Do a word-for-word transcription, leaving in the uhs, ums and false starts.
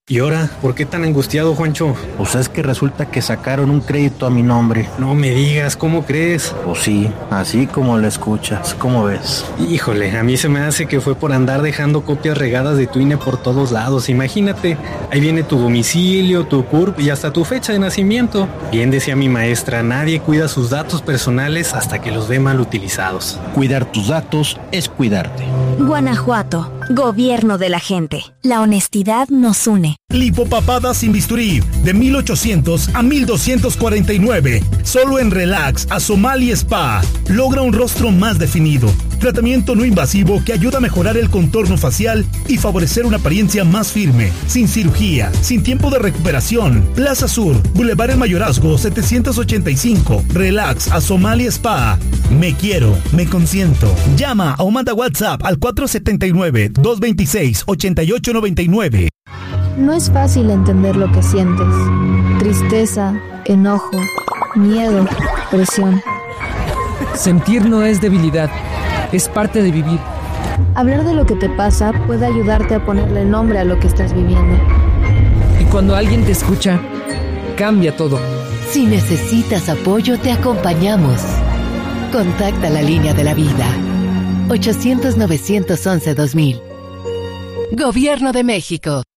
¿Y ahora? ¿Por qué tan angustiado, Juancho? Pues es que resulta que sacaron un crédito a mi nombre. No me digas, ¿cómo crees? Pues sí, así como lo escuchas, ¿cómo ves? Híjole, a mí se me hace que fue por andar dejando copias regadas de tu I N E por todos lados. Imagínate, ahí viene tu domicilio, tu C U R P y hasta tu fecha de nacimiento. Bien decía mi maestra, nadie cuida sus datos personales hasta que los ve mal utilizados. Cuidar tus datos es cuidarte. Guanajuato, gobierno de la gente. La honestidad nos une. Lipopapada sin bisturí, de mil ochocientos a mil doscientos cuarenta y nueve. Solo en Relax Asomali Spa. Logra un rostro más definido. Tratamiento no invasivo que ayuda a mejorar el contorno facial y favorecer una apariencia más firme. Sin cirugía, sin tiempo de recuperación. Plaza Sur, Boulevard El Mayorazgo setecientos ochenta y cinco. Relax Asomali Spa. Me quiero, me consiento. Llama o manda WhatsApp al cuatro siete nueve, dos dos seis, ocho ocho nueve nueve. No es fácil entender lo que sientes. Tristeza, enojo, miedo, presión. Sentir no es debilidad, es parte de vivir. Hablar de lo que te pasa puede ayudarte a ponerle nombre a lo que estás viviendo. Y cuando alguien te escucha, cambia todo. Si necesitas apoyo, te acompañamos. Contacta la línea de la vida. ochocientos, novecientos once, dos mil. Gobierno de México.